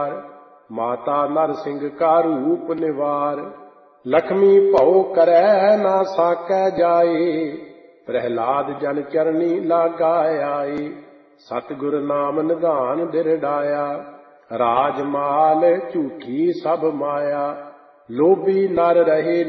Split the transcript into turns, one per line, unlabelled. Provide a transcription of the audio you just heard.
माता नर सिंह का रूप निवार। लक्ष्मी भौ करै ना साकै जाए, प्रहलाद जन चरनी लागा आए। सतगुर नाम निधान दिरडाया, राज माल झूठी सब माया। लोभी नर रहे